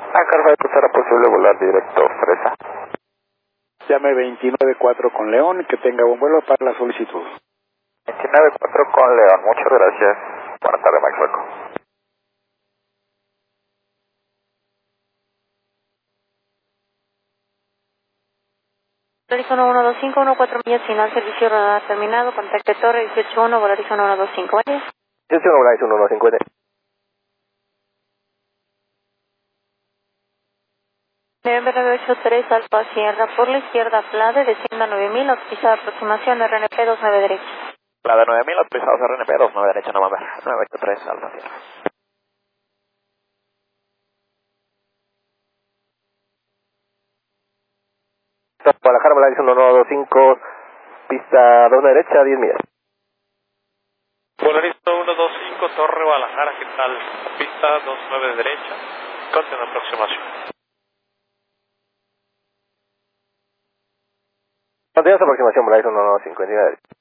Perfecto, será posible volar directo Fresa. Llame 294 con León, que tenga buen vuelo para la solicitud. 294 con León, muchas gracias. Buenas tardes, Mike Sueco. Volaris 1125, 14 millas, final, servicio radar terminado, contacte torre 181, Volaris 1125, ¿vale? 181, Volaris 1150. November 983, Alfa Sierra, por la izquierda, Plade, descienda 9000, autorizada aproximación, RNP 29 derecha. Plade 9000, autorizados RNP 29 derecha, November 983, Alfa Sierra. Guadalajara, Volaris 1125, pista 2 derecha, 10 millas. Volaris 125, Torre Guadalajara, ¿qué tal? Pista 29 derecha, continúa aproximación. Continuamos aproximación, Volaris 1125, 29 derecha.